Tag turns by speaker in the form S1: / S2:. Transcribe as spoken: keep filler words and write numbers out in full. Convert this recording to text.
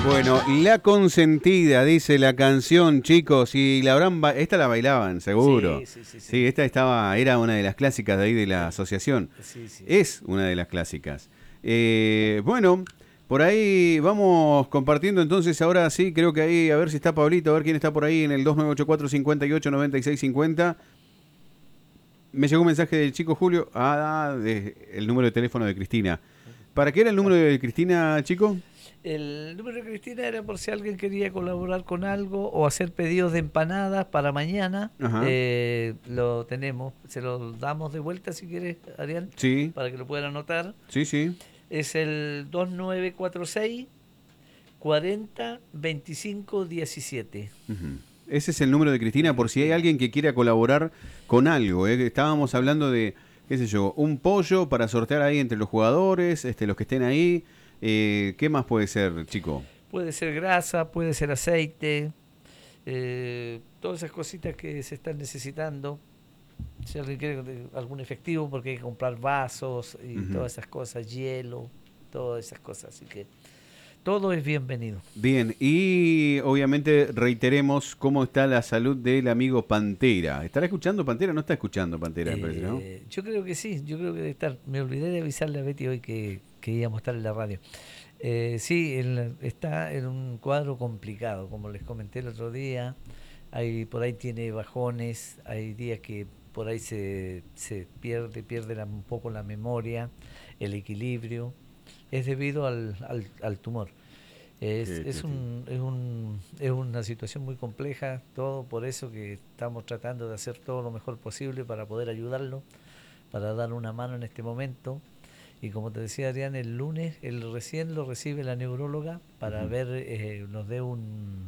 S1: Bueno, La Consentida, dice la canción, chicos, y la habrán ba- esta la bailaban, seguro.
S2: Sí, sí, sí, sí.
S1: Sí, esta estaba, era una de las clásicas de ahí de la asociación.
S2: Sí, sí.
S1: Es una de las clásicas. Eh, bueno, por ahí vamos compartiendo entonces, ahora sí, creo que ahí, a ver si está Pablito, a ver quién está por ahí en el dos nueve ocho cuatro, cinco ocho, nueve seis cinco cero. Me llegó un mensaje del chico Julio, ah, de, el número de teléfono de Cristina. ¿Para qué era el número de Cristina, chico?
S2: El número de Cristina era por si alguien quería colaborar con algo o hacer pedidos de empanadas para mañana.
S1: Ajá,
S2: Eh, lo tenemos, se lo damos de vuelta si quieres, Ariel,
S1: sí,
S2: para que lo puedan anotar.
S1: sí, sí.
S2: Es el dos nueve cuatro seis, cuarenta, veinticinco, diecisiete.
S1: Ujú. Ese es el número de Cristina por si hay alguien que quiera colaborar con algo. ¿eh? Estábamos hablando de, qué sé yo, un pollo para sortear ahí entre los jugadores, este, los que estén ahí. Eh, ¿Qué más puede ser, chico?
S2: Puede ser grasa, puede ser aceite, eh, todas esas cositas que se están necesitando. Si alguien quiere de- algún efectivo, porque hay que comprar vasos y
S1: Ujú.
S2: todas esas cosas, hielo, todas esas cosas. Así que todo es bienvenido.
S1: Bien, y obviamente reiteremos cómo está la salud del amigo Pantera. ¿Estará escuchando Pantera? No está escuchando Pantera, me parece, ¿no?
S2: Eh, yo creo que sí, yo creo que debe estar. Me olvidé de avisarle a Betty hoy que, que íbamos a estar en la radio. Eh, sí, él está en un cuadro complicado, como les comenté el otro día. Hay, por ahí tiene bajones, hay días que por ahí se, se pierde, pierde la- un poco la memoria, el equilibrio. Es debido al, al, al tumor. Es,
S1: Sí, sí,
S2: es,
S1: sí.
S2: un, es, un, es una situación muy compleja, todo por eso que estamos tratando de hacer todo lo mejor posible para poder ayudarlo, para dar una mano en este momento. Y como te decía Adrián, el lunes, él recién lo recibe la neuróloga para
S1: Ujú.
S2: ver, eh, nos dé un,